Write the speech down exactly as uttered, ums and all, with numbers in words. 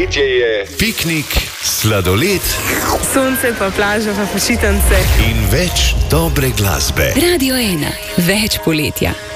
Poletje je piknik, sladoled, sonce pa plaža pa počitnice in več dobre glasbe. Radio ena, več poletja.